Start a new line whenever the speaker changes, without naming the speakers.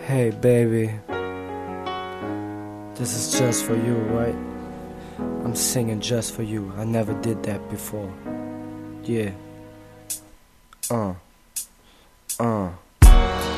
Hey baby, this is just for you, right? I'm singing just for you. I never did that before. Yeah. Uh.